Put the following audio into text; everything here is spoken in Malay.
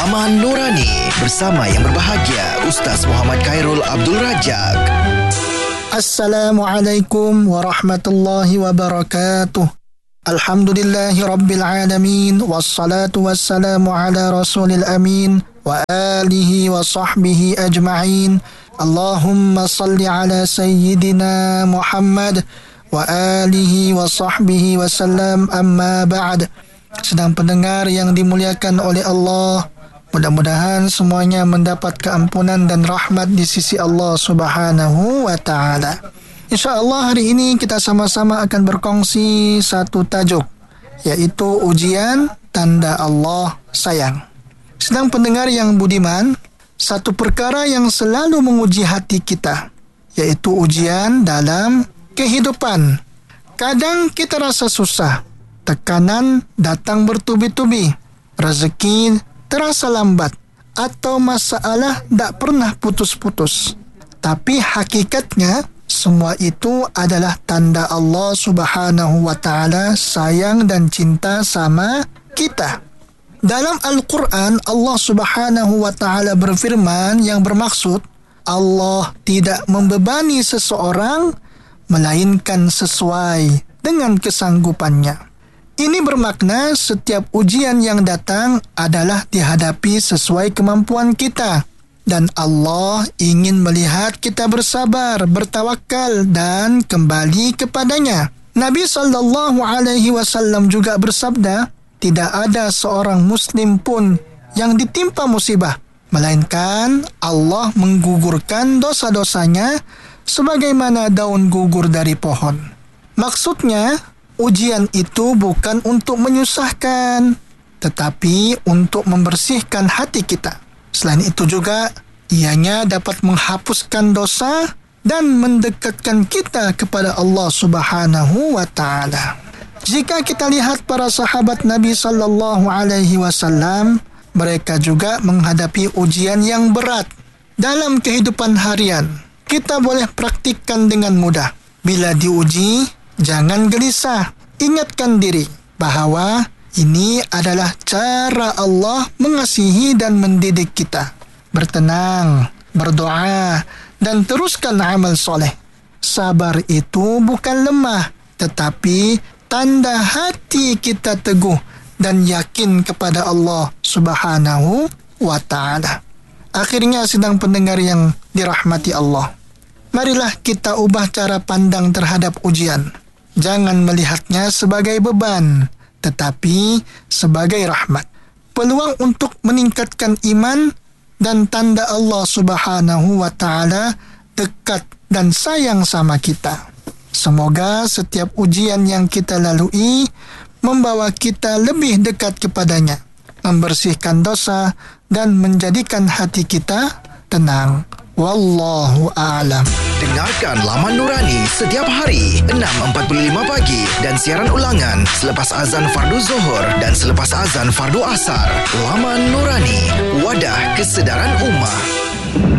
Laman Nurani bersama yang berbahagia Ustaz Muhammad Khairul Abdul Rajak. Assalamualaikum warahmatullahi wabarakatuh. Alhamdulillahi rabbil alamin, wassalatu wassalamu ala rasulil amin wa alihi wa sahbihi ajma'in. Allahumma salli ala sayyidina Muhammad wa alihi wa sahbihi wa sallam, amma ba'd. Sedang pendengar yang dimuliakan oleh Allah, mudah-mudahan semuanya mendapat keampunan dan rahmat di sisi Allah Subhanahu wa ta'ala. InsyaAllah hari ini kita sama-sama akan berkongsi satu tajuk, yaitu ujian tanda Allah sayang. Sedang pendengar yang budiman, satu perkara yang selalu menguji hati kita, yaitu ujian dalam kehidupan. Kadang kita rasa susah, tekanan datang bertubi-tubi, rezeki terasa lambat, atau masalah tak pernah putus-putus. Tapi hakikatnya semua itu adalah tanda Allah Subhanahu wa ta'ala sayang dan cinta sama kita. Dalam Al-Quran, Allah Subhanahu wa ta'ala berfirman yang bermaksud Allah tidak membebani seseorang melainkan sesuai dengan kesanggupannya. Ini bermakna setiap ujian yang datang adalah dihadapi sesuai kemampuan kita. Dan Allah ingin melihat kita bersabar, bertawakal dan kembali kepadanya. Nabi SAW juga bersabda, tidak ada seorang Muslim pun yang ditimpa musibah, melainkan Allah menggugurkan dosa-dosanya sebagaimana daun gugur dari pohon. Maksudnya, ujian itu bukan untuk menyusahkan, tetapi untuk membersihkan hati kita. Selain itu juga, ianya dapat menghapuskan dosa dan mendekatkan kita kepada Allah Subhanahu wa ta'ala. Jika kita lihat para sahabat Nabi SAW, mereka juga menghadapi ujian yang berat dalam kehidupan harian. Kita boleh praktikkan dengan mudah. Bila diuji, jangan gelisah. Ingatkan diri bahawa ini adalah cara Allah mengasihi dan mendidik kita. Bertenang, berdoa, dan teruskan amal soleh. Sabar itu bukan lemah, tetapi tanda hati kita teguh dan yakin kepada Allah Subhanahu wa ta'ala. Akhirnya, sedang pendengar yang dirahmati Allah, marilah kita ubah cara pandang terhadap ujian. Jangan melihatnya sebagai beban, tetapi sebagai rahmat. Peluang untuk meningkatkan iman dan tanda Allah Subhanahu wa ta'ala dekat dan sayang sama kita. Semoga setiap ujian yang kita lalui membawa kita lebih dekat kepadanya, membersihkan dosa dan menjadikan hati kita tenang. Wallahu a'lam. Dengarkan Laman Nurani setiap hari 6.45 pagi dan siaran ulangan selepas azan fardu Zuhur dan selepas azan fardu Asar. Laman Nurani, wadah kesedaran ummah.